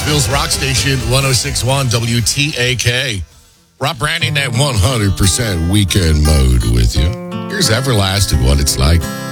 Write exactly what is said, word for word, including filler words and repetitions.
Clarksville's rock station, one oh six point one W T A K. Rob Branding at one hundred percent weekend mode with you. Here's Everlast and What It's Like.